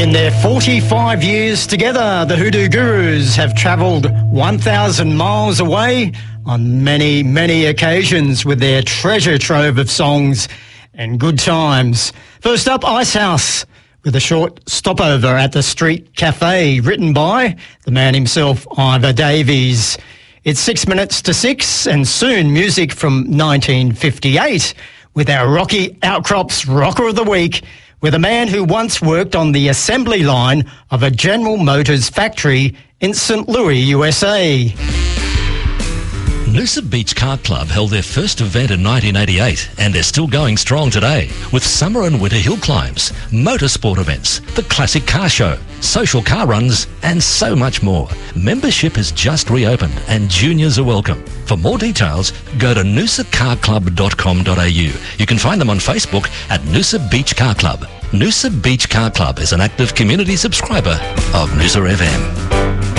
In their 45 years together, the Hoodoo Gurus have travelled 1,000 miles away on many, many occasions with their treasure trove of songs and good times. First up, Icehouse, with a short stopover at the Street Cafe, written by the man himself, Ivor Davies. It's 6 minutes to 6, and soon music from 1958 with our Rocky Outcrops Rocker of the Week, with a man who once worked on the assembly line of a General Motors factory in St. Louis, USA. Noosa Beach Car Club held their first event in 1988 and they're still going strong today with summer and winter hill climbs, motorsport events, the classic car show, social car runs and so much more. Membership has just reopened and juniors are welcome. For more details, go to noosacarclub.com.au. You can find them on Facebook at Noosa Beach Car Club. Noosa Beach Car Club is an active community subscriber of Noosa FM.